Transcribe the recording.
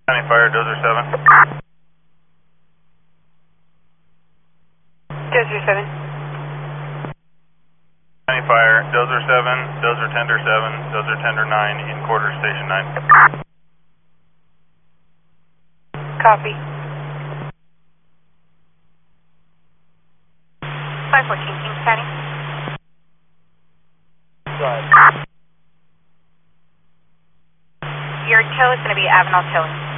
County Fire, Dozer 7. Dozer 7. County Fire, Dozer 7, Dozer Tender 7, Dozer Tender 9, in quarters, Station 9. Copy. 514 Kings County. Right. Your tow is going to be Avenel Towing.